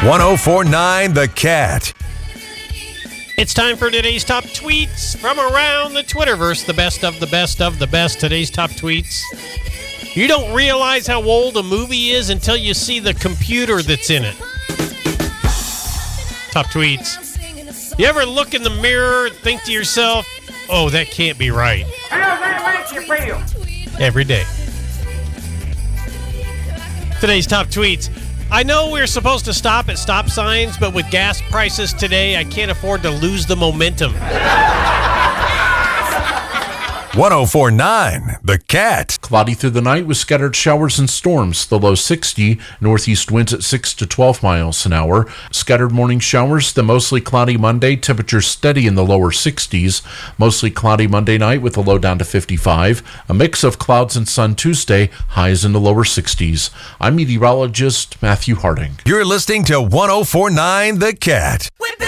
104.9 The Cat. It's time for today's top tweets from around the Twitterverse. The best of the best of the best. Today's top tweets. You don't realize how old a movie is until you see the computer that's in it. Top tweets. You ever look in the mirror and think to yourself, oh, that can't be right? How that makes you feel? Every day. Today's top tweets. I know we're supposed to stop at stop signs, but with gas prices today, I can't afford to lose the momentum. 104.9 The Cat. Cloudy through the night with scattered showers and storms. The low 60. Northeast winds at 6 to 12 miles an hour. Scattered morning showers. The mostly cloudy Monday. Temperature steady in the lower 60s. Mostly cloudy Monday night with a low down to 55. A mix of clouds and sun Tuesday. Highs in the lower 60s. I'm meteorologist Matthew Harding. You're listening to 104.9 The Cat.